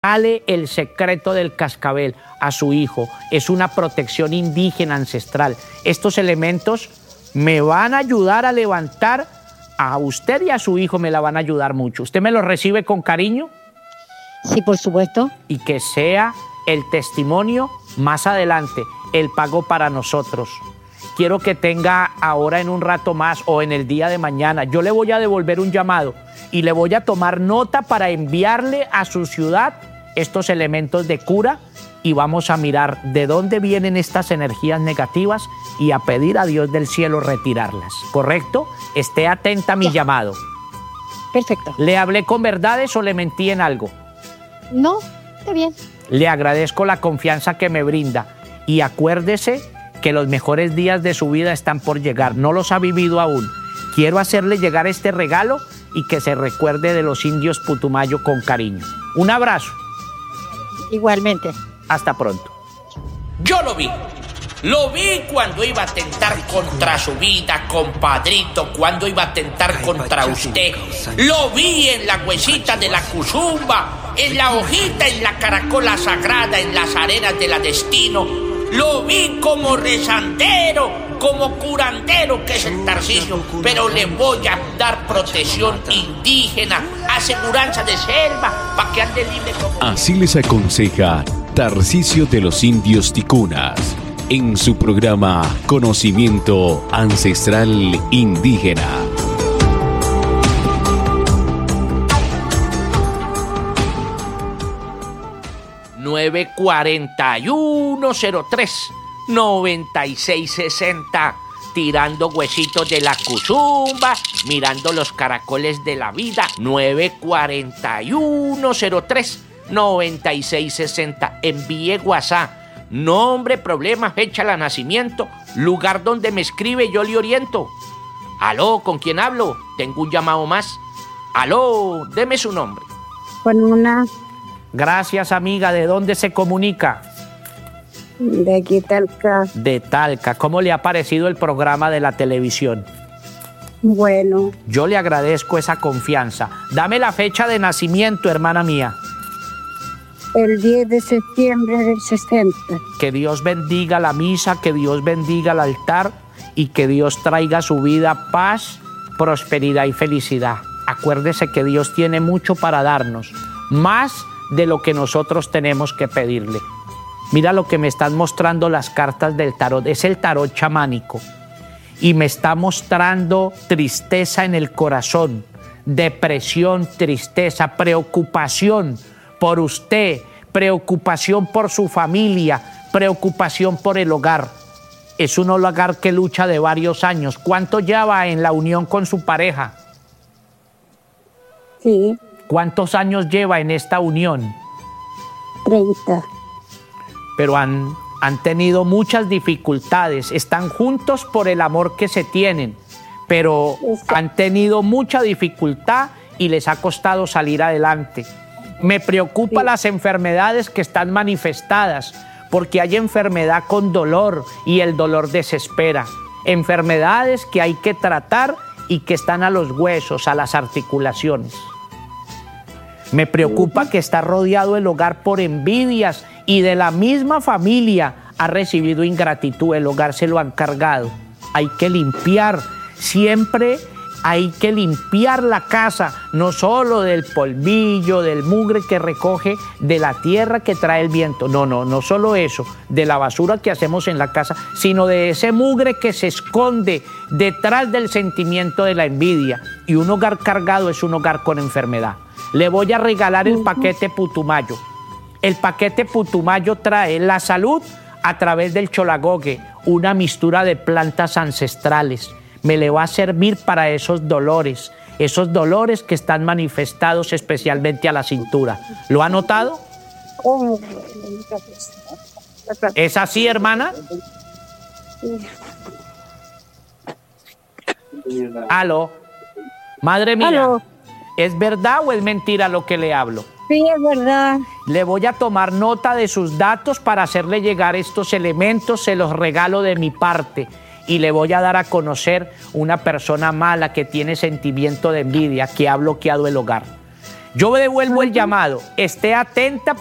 Dale el secreto del cascabel a su hijo. Es una protección indígena ancestral. Estos elementos me van a ayudar a levantar a usted y a su hijo, me la van a ayudar mucho. ¿Usted me lo recibe con cariño? Sí, por supuesto. Y que sea el testimonio más adelante, el pago para nosotros. Quiero que tenga ahora en un rato más o en el día de mañana. Yo le voy a devolver un llamado y le voy a tomar nota para enviarle a su ciudad estos elementos de cura y vamos a mirar de dónde vienen estas energías negativas y a pedir a Dios del cielo retirarlas. ¿Correcto? Esté atenta a mi llamado. Perfecto. ¿Le hablé con verdades o le mentí en algo? No, está bien. Le agradezco la confianza que me brinda y acuérdese que los mejores días de su vida están por llegar. No los ha vivido aún. Quiero hacerle llegar este regalo y que se recuerde de los indios Putumayo con cariño. Un abrazo. Igualmente. Hasta pronto. Yo lo vi. Lo vi cuando iba a atentar contra su vida, compadrito, cuando iba a atentar contra usted. Lo vi en la huesita de la cuzumba, en la hojita, en la caracola sagrada, en las arenas de la destino. Lo vi como rezandero, como curandero que es el Tarcisio, pero le voy a dar protección indígena, aseguranza de selva, para que ande libre como... Así les aconseja Tarcisio de los Indios Ticunas en su programa Conocimiento Ancestral Indígena. ...94103-9660... tirando huesitos de la cuzumba, mirando los caracoles de la vida. 94103-9660. Envíe WhatsApp, nombre, problema, fecha de nacimiento, lugar donde me escribe, yo le oriento. Aló, ¿con quién hablo? Tengo un llamado más. Aló, deme su nombre. Con una... Gracias, amiga. ¿De dónde se comunica? De aquí, Talca. De Talca. ¿Cómo le ha parecido el programa de la televisión? Bueno. Yo le agradezco esa confianza. Dame la fecha de nacimiento, hermana mía. El 10 de septiembre del 60. Que Dios bendiga la misa, que Dios bendiga el altar y que Dios traiga a su vida paz, prosperidad y felicidad. Acuérdese que Dios tiene mucho para darnos, más de lo que nosotros tenemos que pedirle. Mira lo que me están mostrando las cartas del tarot. Es el tarot chamánico. Y me está mostrando tristeza en el corazón, depresión, tristeza, preocupación por usted, preocupación por su familia, preocupación por el hogar. Es un hogar que lucha de varios años. ¿Cuánto lleva en la unión con su pareja? Sí. ¿Cuántos años lleva en esta unión? 30. Pero han tenido muchas dificultades. Están juntos por el amor que se tienen, pero han tenido mucha dificultad y les ha costado salir adelante. Me preocupan las enfermedades que están manifestadas, porque hay enfermedad con dolor y el dolor desespera. Enfermedades que hay que tratar y que están a los huesos, a las articulaciones. Me preocupa que está rodeado el hogar por envidias y de la misma familia ha recibido ingratitud. El hogar se lo han cargado. Hay que limpiar. Siempre hay que limpiar la casa, no solo del polvillo, del mugre que recoge de la tierra que trae el viento. No solo eso, de la basura que hacemos en la casa, sino de ese mugre que se esconde detrás del sentimiento de la envidia. Y un hogar cargado es un hogar con enfermedad. Le voy a regalar el paquete Putumayo. El paquete Putumayo trae la salud a través del cholagogue, una mixtura de plantas ancestrales. Me le va a servir para esos dolores que están manifestados especialmente a la cintura. ¿Lo ha notado? ¿Es así, hermana? Aló. Madre mía. Aló. ¿Es verdad o es mentira lo que le hablo? Sí, es verdad. Le voy a tomar nota de sus datos para hacerle llegar estos elementos, se los regalo de mi parte. Y le voy a dar a conocer una persona mala que tiene sentimiento de envidia, que ha bloqueado el hogar. Yo devuelvo el llamado. Esté atenta